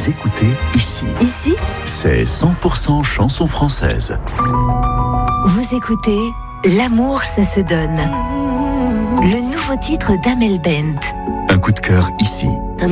Vous écoutez ici. Ici, C'est 100% chanson française. vous écoutez L'amour, ça se donne. Le nouveau titre d'Amel Bent. Un coup de cœur ici.